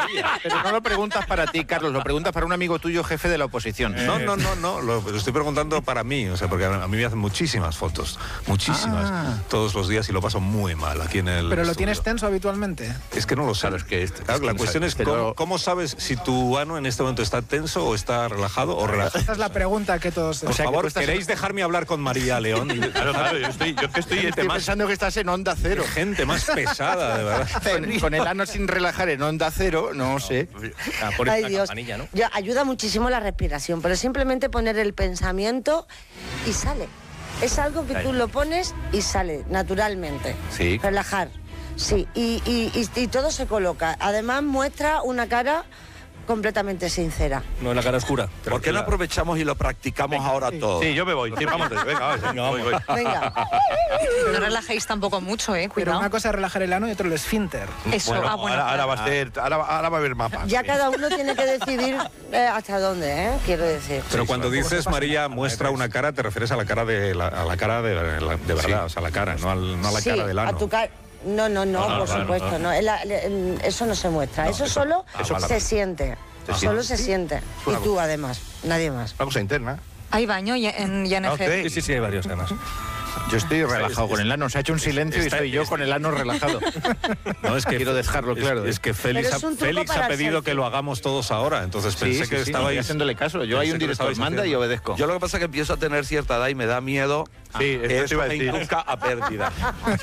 Pero no lo preguntas para ti, Carlos, lo preguntas para un amigo tuyo, jefe de la oposición. No, lo estoy preguntando para mí, o sea, porque a mí me hacen muchísimas fotos, muchísimas, todos los días y lo paso muy mal aquí en el ¿Pero lo estudio. tienes tenso habitualmente? Es que no lo sé. Claro, es que la cuestión es ¿cómo sabes si tu ano en este momento está tenso o está relajado o relajado? Esa es la pregunta que todos... Por favor, ¿queréis dejarme hablar con María León? Claro, yo estoy pensando que estás en Onda Cero. Gente más pesada, de verdad. Con el ano sin relajar en Onda Cero, no sé. Ay, Dios. Ya, ayuda muchísimo la respiración, pero simplemente poner el pensamiento y sale. Es algo que tú lo pones y sale naturalmente. Sí. Relajar. Sí, y todo se coloca. Además muestra una cara completamente sincera. No en la cara oscura. ¿Por qué no aprovechamos y lo practicamos ahora todos? Sí, yo me voy. Sí, vamos, venga, voy. Venga. No relajéis tampoco mucho, Pero cuidado. una cosa es relajar el ano y otra el esfínter. Eso, Bueno, bueno, ahora va a claro. ser, ahora va a haber mapas. Ya sí. cada uno tiene que decidir hasta dónde, quiero decir. Pero cuando dices, María, muestra una cara, te refieres a la cara de verdad, o sea, la cara, no a la Sí, cara del ano. a tu cara. No, por supuesto, no. Eso no se muestra, eso solo se siente. Solo se siente. Y tú, además, nadie más. Una cosa interna. Hay baño y en ING. Sí, hay varios además. Yo estoy relajado con el ano. Se ha hecho un silencio y estoy yo con el ano relajado. No, es que quiero dejarlo claro. Es que Pero Félix es un truco Félix para ha el pedido selfie. que lo hagamos todos ahora, entonces pensé que estoy estabais haciéndole caso. Yo hay pensé un que lo director, estabais manda y haciendo. obedezco. Yo lo que pasa es que empiezo a tener cierta edad y me da miedo Sí, que eso te iba eso a me decir. induzca a pérdida.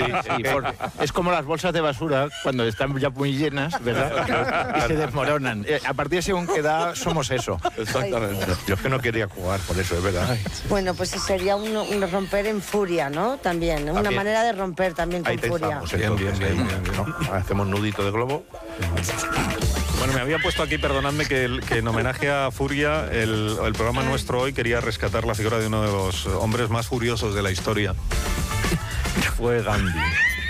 Es como las bolsas de basura cuando están ya muy llenas, ¿verdad? Y se desmoronan. A partir de según qué edad somos eso. Exactamente. Yo es que no quería jugar, por eso, es verdad. Bueno, pues sería un romper en furia, ¿no? También, una manera de romper también con Ahí furia. pensamos. Bien, entonces, bien, ahí, bien, ¿no? Hacemos nudito de globo. Bueno, me había puesto aquí, perdonadme, que en homenaje a Furia, el programa nuestro hoy quería rescatar la figura de uno de los hombres más furiosos de la historia. Fue Gandhi.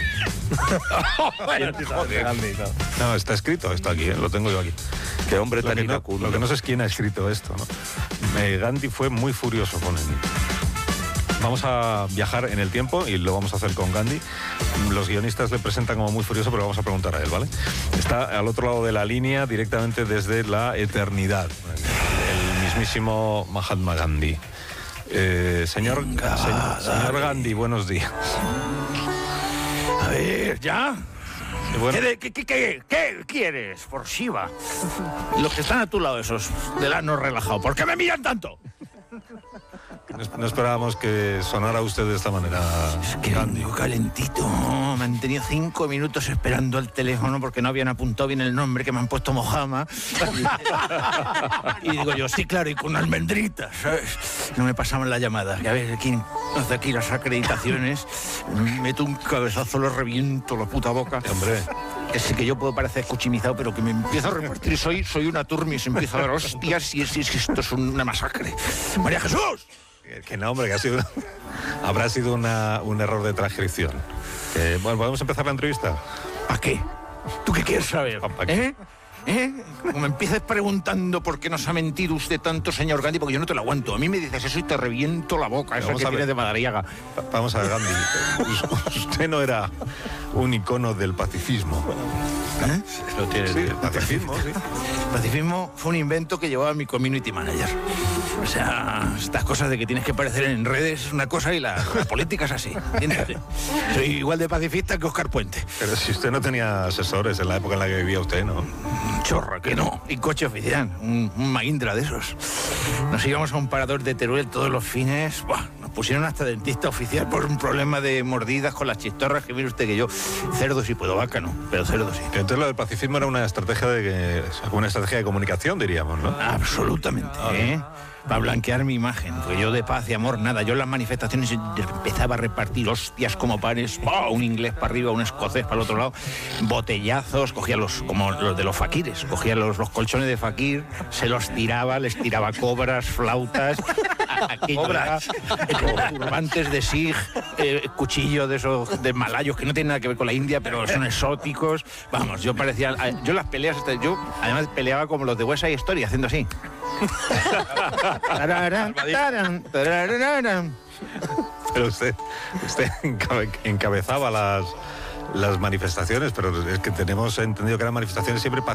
No, está escrito esto aquí, lo tengo yo aquí. Qué hombre Lo tan que, no, iracundo. lo que no sé es quién ha escrito esto, ¿no? Gandhi fue muy furioso con él. Vamos a viajar en el tiempo y lo vamos a hacer con Gandhi. Los guionistas le presentan como muy furioso, pero vamos a preguntar a él, ¿vale? Está al otro lado de la línea, directamente desde la eternidad. El mismísimo Mahatma Gandhi. Señor Gandhi, buenos días. A ver, ¿ya? Bueno, ¿Qué quieres, por Shiva? Los que están a tu lado, esos del ano relajado, ¿por qué me miran tanto? no esperábamos que sonara usted de esta manera, Gandhi. Vengo calentito. Me han tenido 5 minutos esperando al teléfono porque no habían apuntado bien el nombre, que me han puesto Mojama. Y digo yo, sí, claro, y con almendritas, ¿sabes? No me pasaban la llamada. Que a ver, ¿quién hace aquí las acreditaciones? Meto un cabezazo, lo reviento la puta boca. Hombre, Que sí que yo puedo parecer escuchimizado, pero que me empiezo a repartir. Soy una turmis, empiezo a dar hostias y esto es una masacre. ¡María Jesús! que no, hombre, que habrá sido un error de transcripción. Bueno, ¿podemos empezar la entrevista? ¿A qué? ¿Tú qué quieres saber? ¿Pa qué? Como me empieces preguntando por qué nos ha mentido usted tanto, señor Gandhi, porque yo no te lo aguanto. A mí me dices eso y te reviento la boca, esa Vamos que a ver. tienes de Madariaga. Vamos a ver, Gandhi. Usted no era un icono del pacifismo. ¿Eh? Sí, el pacifismo, sí. El pacifismo fue un invento que llevaba mi community manager. O sea, estas cosas de que tienes que aparecer en redes es una cosa y la política es así. ¿Entiendes? Soy igual de pacifista que Óscar Puente. Pero si usted no tenía asesores en la época en la que vivía usted, ¿no? Chorra, que no. Y coche oficial, un Mahindra de esos. Nos íbamos a un parador de Teruel todos los fines. Buah, nos pusieron hasta dentista oficial por un problema de mordidas con las chistorras, que mire usted que yo, cerdo sí puedo, vaca no, pero cerdo sí. Entonces lo del pacifismo era una estrategia de comunicación, diríamos, ¿no? Absolutamente, ¿eh? Para blanquear mi imagen, porque yo de paz y amor nada. Yo en las manifestaciones empezaba a repartir hostias como panes, ¡oh! Un inglés para arriba, un escocés para el otro lado, botellazos, cogía como los de los faquires, cogía los colchones de faquir, se los tiraba, les tiraba cobras, flautas, cobras, turbantes de sig, cuchillo de esos de malayos que no tienen nada que ver con la India, pero son exóticos. Vamos, yo parecía, yo las peleas, yo además peleaba como los de West Side Story, haciendo así. Pero usted encabezaba las manifestaciones, pero es que tenemos entendido que eran manifestaciones siempre